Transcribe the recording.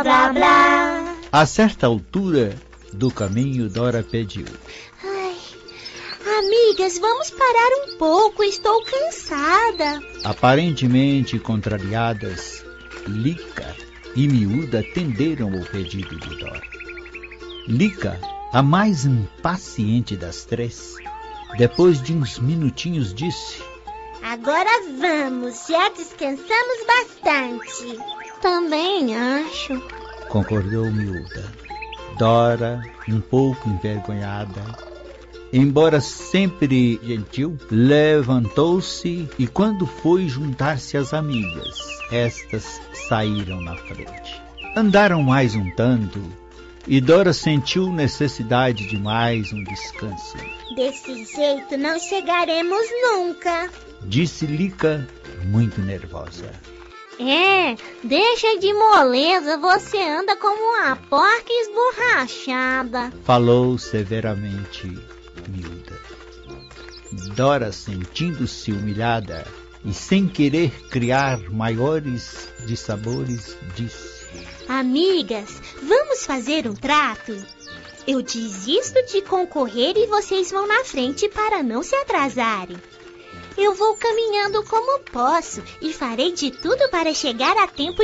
blá blá. A certa altura do caminho, Dora pediu: Ai, amigas, vamos parar um pouco, estou cansada. Aparentemente contrariadas, Lica e Miúda atenderam ao pedido de Dora. Lica, a mais impaciente das três, depois de uns minutinhos disse: Agora vamos, já descansamos bastante. Também acho, concordou Miúda. Dora, um pouco envergonhada, embora sempre gentil, levantou-se e quando foi juntar-se às amigas, estas saíram na frente. Andaram mais um tanto e Dora sentiu necessidade de mais um descanso. Desse jeito não chegaremos nunca, disse Lica, muito nervosa. Deixa de moleza, você anda como uma porca esborrachada, falou severamente Miúda. Dora, sentindo-se humilhada e sem querer criar maiores dissabores, disse: Amigas, vamos fazer um trato? Eu desisto de concorrer e vocês vão na frente para não se atrasarem. Eu vou caminhando como posso e farei de tudo para chegar a tempo